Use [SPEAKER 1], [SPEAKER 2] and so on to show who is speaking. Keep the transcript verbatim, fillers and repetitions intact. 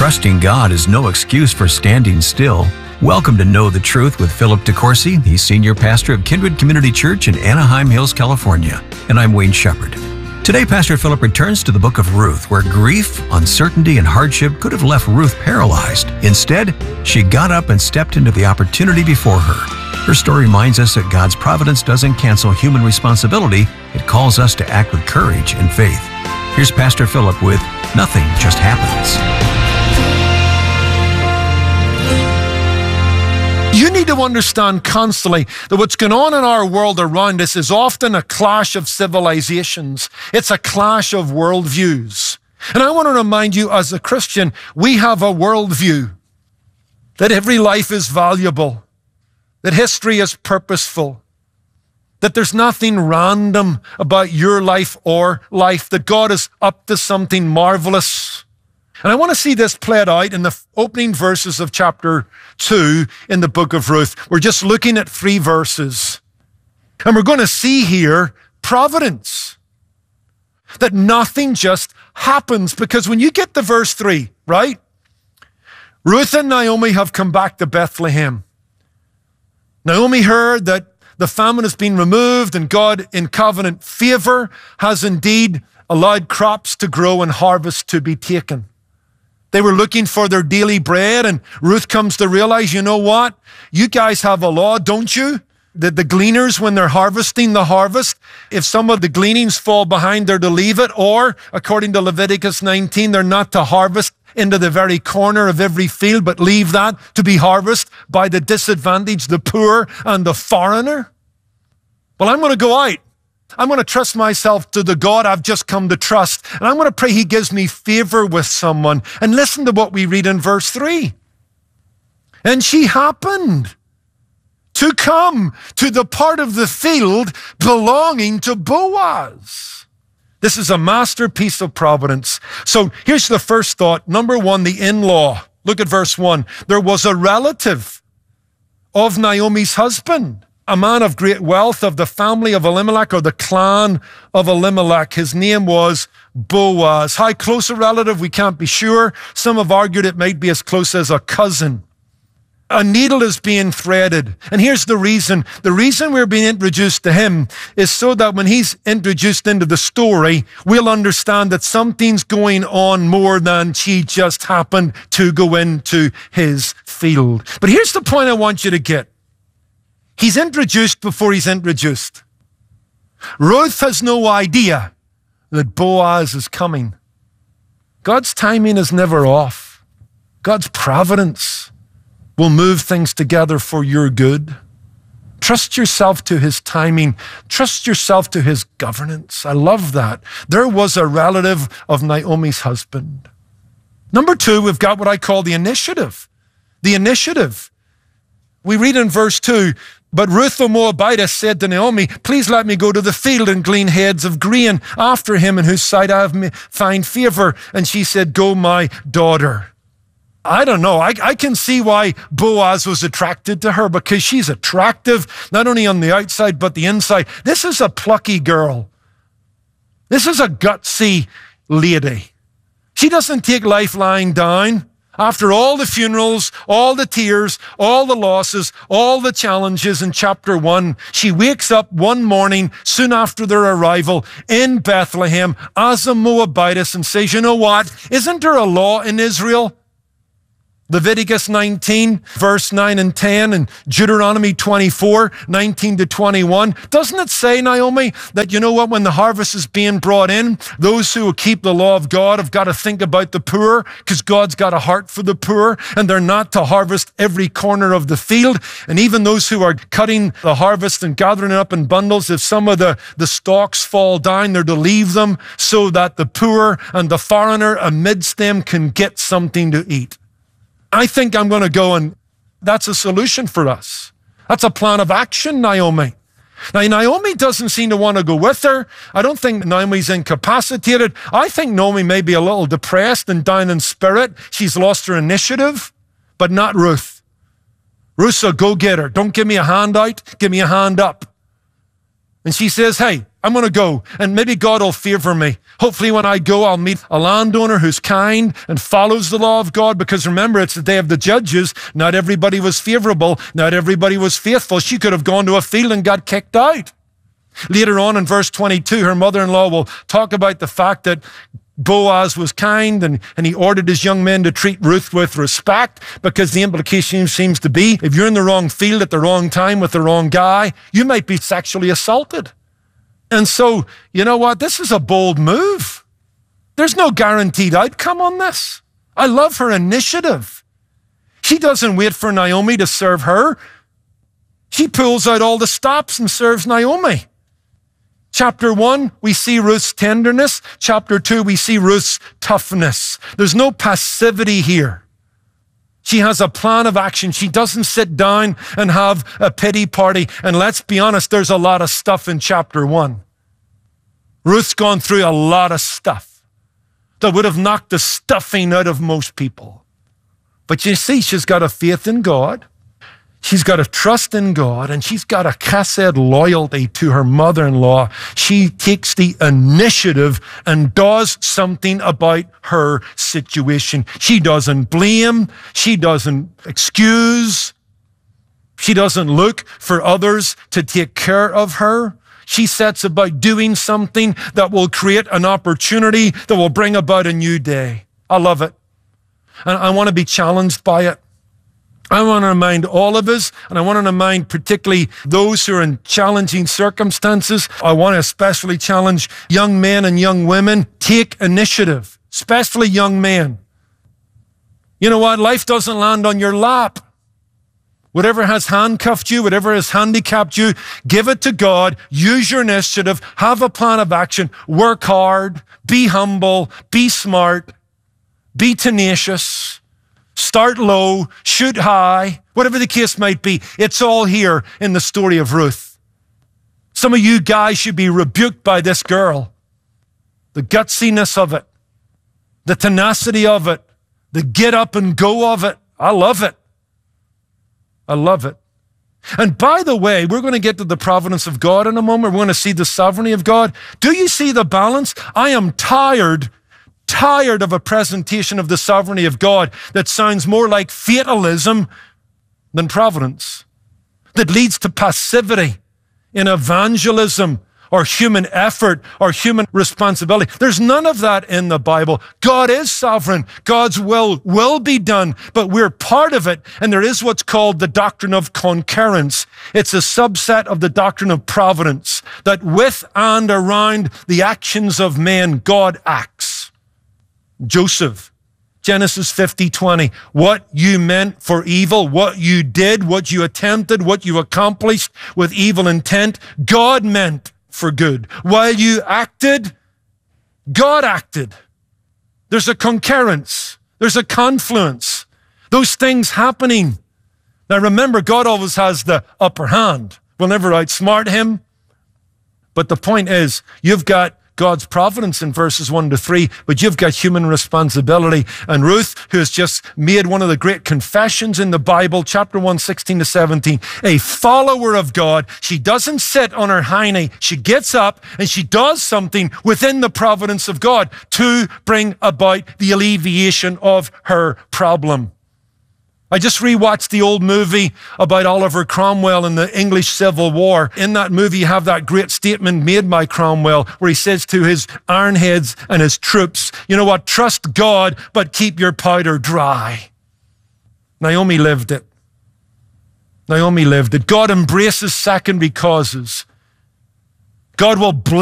[SPEAKER 1] Trusting God is no excuse for standing still. Welcome to Know the Truth with Philip DeCourcy. He's senior pastor of Kindred Community Church in Anaheim Hills, California. And I'm Wayne Shepherd. Today, Pastor Philip returns to the book of Ruth, where grief, uncertainty, and hardship could have left Ruth paralyzed. Instead, she got up and stepped into the opportunity before her. Her story reminds us that God's providence doesn't cancel human responsibility. It calls us to act with courage and faith. Here's Pastor Philip with Nothing Just Happens.
[SPEAKER 2] You need to understand constantly that what's going on in our world around us is often a clash of civilizations. It's a clash of worldviews. And I want to remind you, as a Christian, we have a worldview that every life is valuable, that history is purposeful, that there's nothing random about your life or life, that God is up to something marvelous. And I want to see this played out in the opening verses of chapter two in the book of Ruth. We're just looking at three verses. And we're going to see here providence. That nothing just happens. Because when you get to verse three, right? Ruth and Naomi have come back to Bethlehem. Naomi heard that the famine has been removed and God, in covenant favor, has indeed allowed crops to grow and harvest to be taken. They were looking for their daily bread, and Ruth comes to realize, you know what? You guys have a law, don't you? That the gleaners, when they're harvesting the harvest, if some of the gleanings fall behind, they're to leave it, or, according to Leviticus nineteen, they're not to harvest into the very corner of every field, but leave that to be harvested by the disadvantaged, the poor, and the foreigner. Well, I'm going to go out. I'm going to trust myself to the God I've just come to trust. And I'm going to pray he gives me favor with someone. And listen to what we read in verse three. And she happened to come to the part of the field belonging to Boaz. This is a masterpiece of providence. So here's the first thought. Number one, the in-law. Look at verse one. There was a relative of Naomi's husband, a man of great wealth of the family of Elimelech, or the clan of Elimelech. His name was Boaz. How close a relative, we can't be sure. Some have argued it might be as close as a cousin. A needle is being threaded. And here's the reason. The reason we're being introduced to him is so that when he's introduced into the story, we'll understand that something's going on more than she just happened to go into his field. But here's the point I want you to get. He's introduced before he's introduced. Ruth has no idea that Boaz is coming. God's timing is never off. God's providence will move things together for your good. Trust yourself to his timing. Trust yourself to his governance. I love that. There was a relative of Naomi's husband. Number two, we've got what I call the initiative. The initiative. We read in verse two, but Ruth the Moabitess said to Naomi, please let me go to the field and glean heads of grain after him in whose sight I have find favor. And she said, go, my daughter. I don't know. I, I can see why Boaz was attracted to her, because she's attractive, not only on the outside, but the inside. This is a plucky girl. This is a gutsy lady. She doesn't take life lying down. After all the funerals, all the tears, all the losses, all the challenges in chapter one, she wakes up one morning soon after their arrival in Bethlehem as a Moabitess and says, you know what? Isn't there a law in Israel? Leviticus nineteen, verse nine and ten, and Deuteronomy twenty-four, nineteen to twenty-one. Doesn't it say, Naomi, that you know what, when the harvest is being brought in, those who will keep the law of God have got to think about the poor, because God's got a heart for the poor, and they're not to harvest every corner of the field. And even those who are cutting the harvest and gathering it up in bundles, if some of the, the stalks fall down, they're to leave them so that the poor and the foreigner amidst them can get something to eat. I think I'm going to go, and that's a solution for us. That's a plan of action, Naomi. Now, Naomi doesn't seem to want to go with her. I don't think Naomi's incapacitated. I think Naomi may be a little depressed and down in spirit. She's lost her initiative, but not Ruth. Ruth's a go-getter. Don't give me a handout, give me a hand up. And she says, hey, I'm going to go, and maybe God will favor me. Hopefully when I go, I'll meet a landowner who's kind and follows the law of God, because remember, it's the day of the judges. Not everybody was favorable. Not everybody was faithful. She could have gone to a field and got kicked out. Later on in verse twenty-two, her mother-in-law will talk about the fact that Boaz was kind, and, and he ordered his young men to treat Ruth with respect, because the implication seems to be, if you're in the wrong field at the wrong time with the wrong guy, you might be sexually assaulted. And so, you know what? This is a bold move. There's no guaranteed outcome on this. I love her initiative. She doesn't wait for Naomi to serve her. She pulls out all the stops and serves Naomi. Chapter one, we see Ruth's tenderness. Chapter two, we see Ruth's toughness. There's no passivity here. She has a plan of action. She doesn't sit down and have a pity party. And let's be honest, there's a lot of stuff in chapter one. Ruth's gone through a lot of stuff that would have knocked the stuffing out of most people. But you see, she's got a faith in God. She's got a trust in God, and she's got a chesed loyalty to her mother-in-law. She takes the initiative and does something about her situation. She doesn't blame. She doesn't excuse. She doesn't look for others to take care of her. She sets about doing something that will create an opportunity that will bring about a new day. I love it. And I want to be challenged by it. I want to remind all of us, and I want to remind particularly those who are in challenging circumstances. I want to especially challenge young men and young women. Take initiative, especially young men. You know what? Life doesn't land on your lap. Whatever has handcuffed you, whatever has handicapped you, give it to God. Use your initiative. Have a plan of action. Work hard. Be humble. Be smart. Be tenacious. Start low, shoot high, whatever the case might be. It's all here in the story of Ruth. Some of you guys should be rebuked by this girl. The gutsiness of it, the tenacity of it, the get up and go of it. I love it. I love it. And by the way, we're going to get to the providence of God in a moment. We're going to see the sovereignty of God. Do you see the balance? I am tired tired of a presentation of the sovereignty of God that sounds more like fatalism than providence, that leads to passivity in evangelism or human effort or human responsibility. There's none of that in the Bible. God is sovereign. God's will will be done, but we're part of it. And there is what's called the doctrine of concurrence. It's a subset of the doctrine of providence, that with and around the actions of men, God acts. Joseph, Genesis fifty twenty, what you meant for evil, what you did, what you attempted, what you accomplished with evil intent, God meant for good. While you acted, God acted. There's a concurrence. There's a confluence. Those things happening. Now remember, God always has the upper hand. We'll never outsmart him. But the point is, you've got God's providence in verses one to three, but you've got human responsibility. And Ruth, who has just made one of the great confessions in the Bible, chapter one, sixteen to seventeen, a follower of God. She doesn't sit on her hiney. She gets up and she does something within the providence of God to bring about the alleviation of her problem. I just rewatched the old movie about Oliver Cromwell in the English Civil War. In that movie, you have that great statement made by Cromwell where he says to his ironheads and his troops, you know what, trust God, but keep your powder dry. Naomi lived it. Naomi lived it. God embraces secondary causes. God will bless